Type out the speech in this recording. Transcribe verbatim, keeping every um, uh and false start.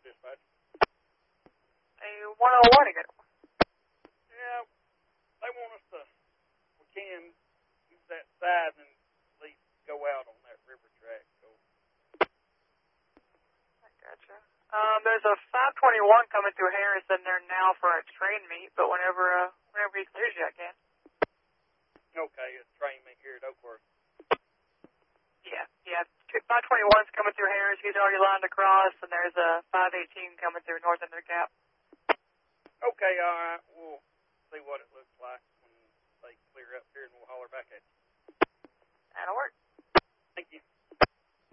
dispatch. A one oh one again. Yeah, they want us to, we can use that side and at least go out on that river track. So. I gotcha. Um, there's a five twenty-one coming through Harrison there now for a train meet, but whenever uh, whenever he clears you, I can. Okay, a train meet here at Oakworth. Yeah, yeah. five twenty-one's coming through Harris. He's already lined across, and there's a five eighteen coming through North End of the Gap. Okay, all right. We'll see what it looks like when they clear up here, and we'll holler back at you.